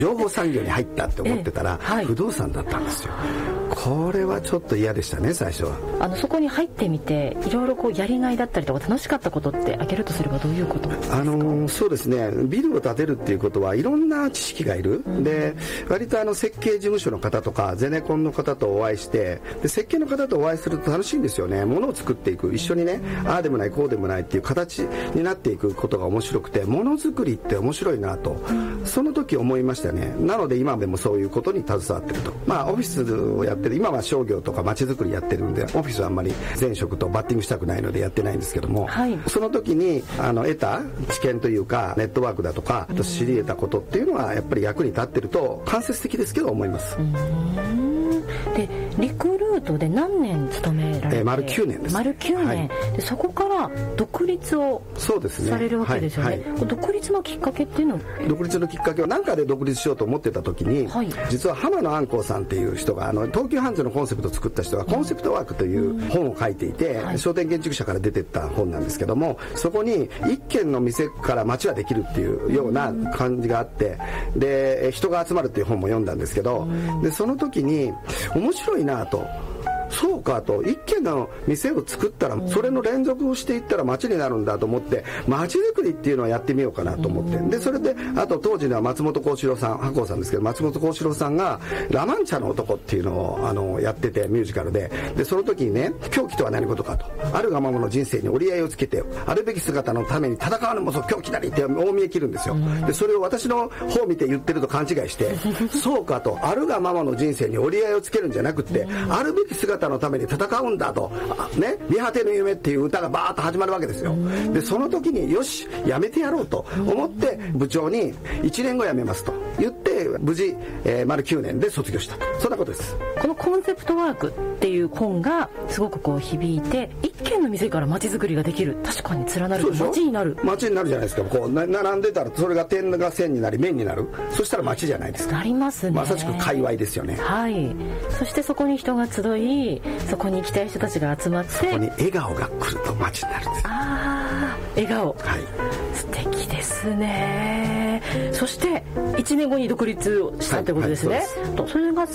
情報産業に入ったって思ってたら、不動産だったんですよ。これはちょっと嫌でしたね、最初は。 そこに入ってみていろいろやりがいだったりとか楽しかったことって挙げるとすればどういうことですか？ そうですね、ビルを建てるっていうことはいろんな知識がいる、で割と設計事務所の方とかゼネコンの方とお会いして、で設計の方とお会いすると楽しいんですよね。ものを作っていく、一緒にね、ああでもないこうでもないっていう形になっていくことが面白くて、ものづくりって面白いなと、その時思いましたね。なので今でもそういうことに携わってると。オフィスをやってる、今は商業とか街づくりやってるんで、オフィスはあんまり前職とバッティングしたくないのでやってないんですけども、その時に得た知見というかネットワークだとか知り得たことっていうのはやっぱり役に立ってると間接的ですけど思います。 でリクルートで何年勤められて、 丸9年です。 丸9年、でそこから独立をされるわけですよね。独立のきっかけっていうのは？ 独立のきっかけは何かで独立しようと思ってた時に、実は浜野安光さんっていう人が東急ハンズのコンセプトを作った人がコンセプトワークという本を書いていて、商店建築者から出てった本なんですけども、そこに一軒の店から街はできるっていうような感じがあって、で人が集まるっていう本も読んだんですけど、でその時に面白いなと、そうかと、一軒の店を作ったらそれの連続をしていったら街になるんだと思って、街づくりっていうのをやってみようかなと思って、でそれであと当時のは松本幸四郎さん、白鸚さんですけど、松本幸四郎さんがラマンチャの男っていうのをやってて、ミュージカルでその時にね、狂気とは何事かと、あるがままの人生に折り合いをつけてあるべき姿のために戦わぬもそ狂気なりって大見え切るんですよ。でそれを私の方を見て言ってると勘違いしてそうかと、あるがままの人生に折り合いをつけるんじゃなくって、あるべき姿のために戦うんだとね、見果ての夢っていう歌がバーッと始まるわけですよ。でその時によしやめてやろうと思って部長に1年後辞めますと言って無事、丸9年で卒業したと、そんなことです。 このコンセプトワークっていう本がすごく響いて、一軒の店から街づくりができる、確かに連なる街になる、 街になるじゃないですか。並んでたらそれが点が線になり面になる、そしたら街じゃないですか。 なりますね。 まさしく界隈ですよね。 そしてそこに人が集い、そこに行きたい人たちが集まって、そこに笑顔が来ると街になるんです。 笑顔、素敵ですね。そして1年後に独立をしたってことですね。それが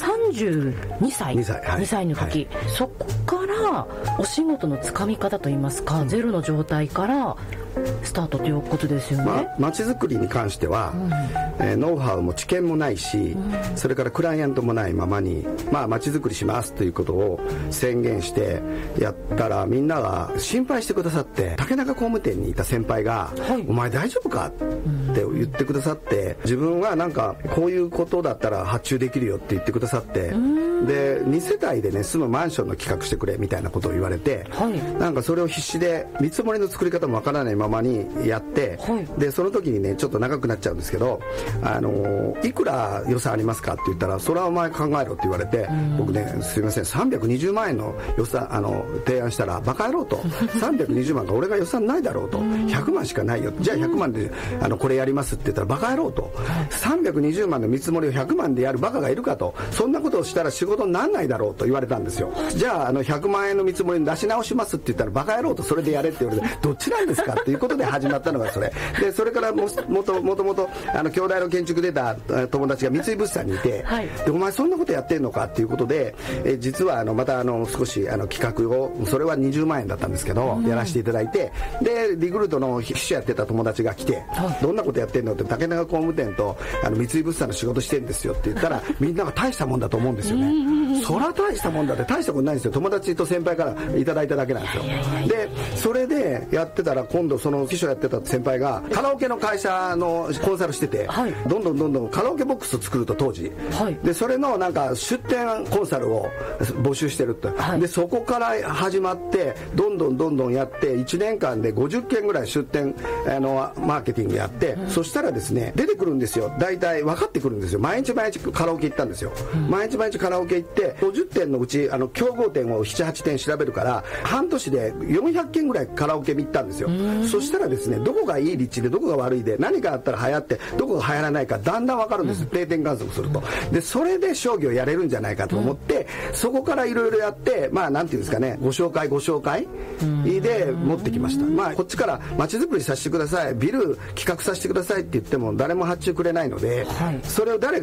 32歳2歳の時、そこからお仕事のつかみ方といいますか、ゼロの状態からスタートということですよね。 街づくりに関しては、ノウハウも知見もないし、それからクライアントもないままに街づくりしますということを宣言してやったら、みんなが心配してくださって、竹中工務店にいた先輩が、お前大丈夫かって言ってくださって、自分はなんかこういうことだったら発注できるよって言ってくださって、で2世帯でね住むマンションの企画してくれみたいなことを言われて、なんかそれを必死で見積もりの作り方もわからないままにやって、でその時にねちょっと長くなっちゃうんですけど、いくら予算ありますかって言ったら、それはお前考えろって言われて、僕ねすいません320万円の予算提案したら、バカ野郎と320万が俺が予算ないだろうと、100万しかないよ、じゃあ100万でこれやりますって言ったらバカ野郎と、320万の見積もりを100万でやるバカがいるかと、そんなことをしたら仕事にならないだろうと言われたんですよ。じゃあ100万円の見積もりに出し直しますって言ったらバカ野郎と、それでやれって言われて、どっちなんですかっていうことで始まったのがそれで、それからもともと兄弟の建築出た友達が三井物産にいて、でお前そんなことやってんのかっていうことで、実はまた少し企画を、それは20万円だったんですけど、やらせていただいて、でリクルートの秘書やってた友達が来て、どんなことやってんのって、竹中工務店と三井物産の仕事してるんですよって言ったら、みんなが大したもんだと思うんですよね。そら大したもんだって、大したことないんですよ。友達と先輩からいただいただけなんですよ。でそれでやってたら、今度その秘書やってた先輩がカラオケの会社のコンサルしてて、どんどんカラオケボックスを作ると当時、でそれのなんか出店コンサルを募集してるって、でそこから始まってどんどんやって1年間で50件ぐらい出店マーケティングやって、そしたらですね出てくるんですよ。大体分かってくるんですよ。毎日カラオケ行ったんですよ。毎日カラオケ行って50店のうち競合店を 7,8 店調べるから、半年で400件ぐらいカラオケに行ったんですよ。そしたらですね、どこがいい立地でどこが悪いで何があったら流行ってどこが流行らないかだんだん分かるんです。定点観測すると。でそれで商業やれるんじゃないかと思って、そこからいろいろやって、なんていうんですかね、ご紹介で持ってきました。こっちから街づくりさせてください、ビル企画させてくださいって言っても誰も発注くれないので、それを誰が